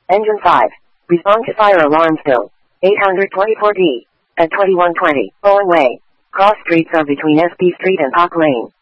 Engine 5. Respond to fire alarm still. 824D. At 2120, Owen Way. Cross streets are between SB Street and Park Lane.